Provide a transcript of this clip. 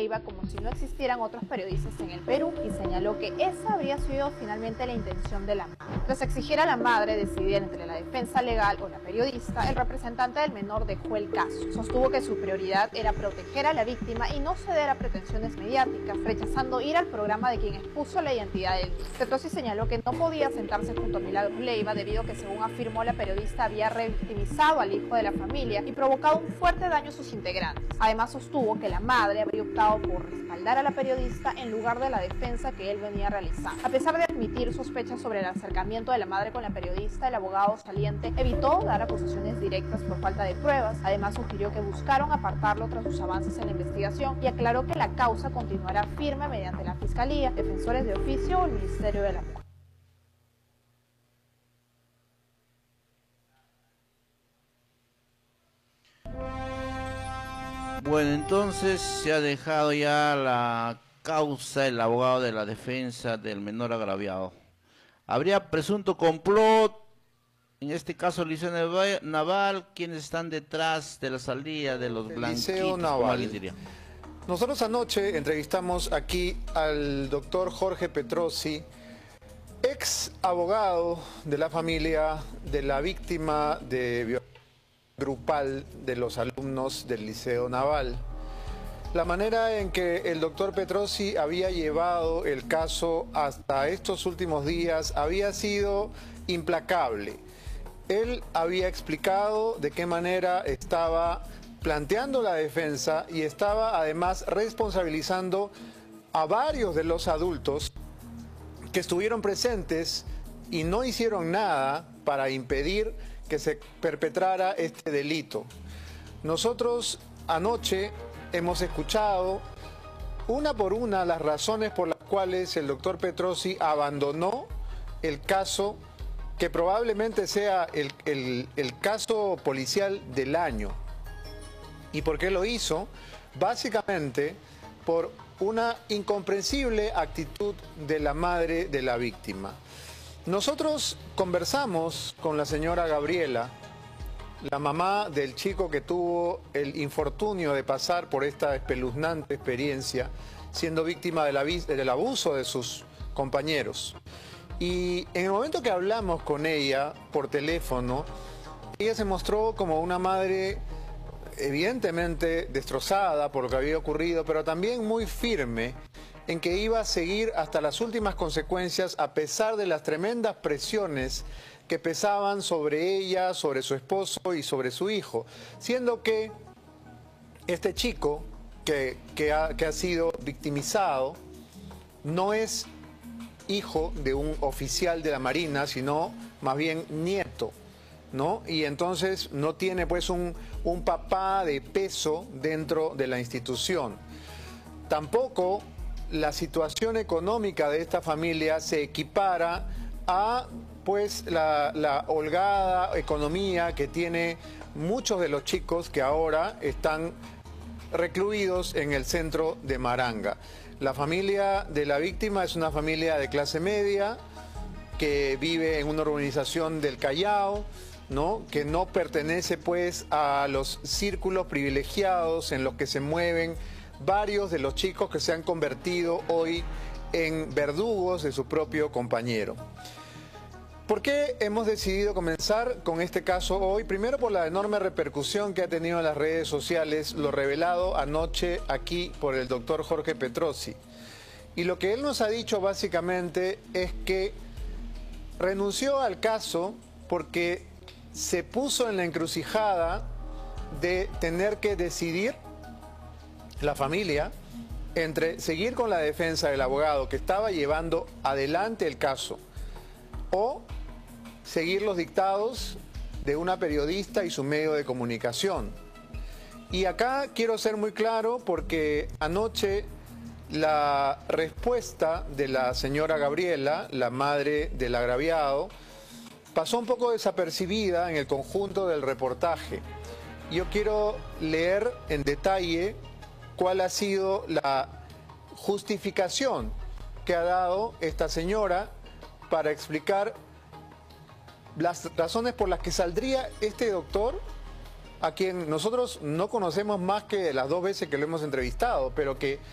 Leiva como si no existieran otros periodistas en el Perú y señaló que esa habría sido finalmente la intención de la madre. Tras exigir a la madre decidir entre la defensa legal o la periodista, el representante del menor dejó el caso. Sostuvo que su prioridad era proteger a la víctima y no ceder a pretensiones mediáticas, rechazando ir al programa de quien expuso la identidad del niño. Petrosi señaló que no podía sentarse junto a Milagros Leiva debido a que, según afirmó, la periodista había revictimizado al hijo de la familia y provocado un fuerte daño a sus integrantes. Además, sostuvo que la madre habría optado por respaldar a la periodista en lugar de la defensa que él venía realizando. A pesar de admitir sospechas sobre el acercamiento de la madre con la periodista, el abogado saliente evitó dar acusaciones directas por falta de pruebas. Además, sugirió que buscaron apartarlo tras sus avances en la investigación y aclaró que la causa continuará firme mediante la Fiscalía, defensores de oficio o el Ministerio de la Mujer. Bueno, entonces se ha dejado ya la causa el abogado de la defensa del menor agraviado. ¿Habría presunto complot? En este caso, Liceo Naval, ¿quiénes están detrás de la salida de los blanquitos? Liceo Naval. Nosotros anoche entrevistamos aquí al doctor Jorge Petrosi, ex abogado de la familia de la víctima de violencia grupal de los alumnos del Liceo Naval. La manera en que el doctor Petrosi había llevado el caso hasta estos últimos días había sido implacable. Él había explicado de qué manera estaba planteando la defensa y estaba además responsabilizando a varios de los adultos que estuvieron presentes y no hicieron nada para impedir que se perpetrara este delito. Nosotros anoche hemos escuchado una por una las razones por las cuales el doctor Petrosi abandonó el caso, que probablemente sea el caso policial del año. ¿Y por qué lo hizo? Básicamente por una incomprensible actitud de la madre de la víctima. Nosotros conversamos con la señora Gabriela, la mamá del chico que tuvo el infortunio de pasar por esta espeluznante experiencia, siendo víctima del abuso de sus compañeros. Y en el momento que hablamos con ella por teléfono, ella se mostró como una madre evidentemente destrozada por lo que había ocurrido, pero también muy firme en que iba a seguir hasta las últimas consecuencias a pesar de las tremendas presiones que pesaban sobre ella, sobre su esposo y sobre su hijo, siendo que este chico que ha sido victimizado no es hijo de un oficial de la Marina, sino más bien nieto, ¿no? Y entonces no tiene pues un papá de peso dentro de la institución. Tampoco la situación económica de esta familia se equipara a pues la holgada economía que tiene muchos de los chicos que ahora están recluidos en el centro de Maranga. La familia de la víctima es una familia de clase media que vive en una urbanización del Callao, ¿no? Que no pertenece pues a los círculos privilegiados en los que se mueven varios de los chicos que se han convertido hoy en verdugos de su propio compañero. ¿Por qué hemos decidido comenzar con este caso hoy? Primero, por la enorme repercusión que ha tenido en las redes sociales, lo revelado anoche aquí por el doctor Jorge Petrosi. Y lo que él nos ha dicho básicamente es que renunció al caso porque se puso en la encrucijada de tener que decidir la familia entre seguir con la defensa del abogado que estaba llevando adelante el caso o seguir los dictados de una periodista y su medio de comunicación. Y acá quiero ser muy claro porque anoche la respuesta de la señora Gabriela, la madre del agraviado, pasó un poco desapercibida en el conjunto del reportaje. Yo quiero leer en detalle cuál ha sido la justificación que ha dado esta señora para explicar las razones por las que saldría este doctor, a quien nosotros no conocemos más que las 2 veces que lo hemos entrevistado, pero que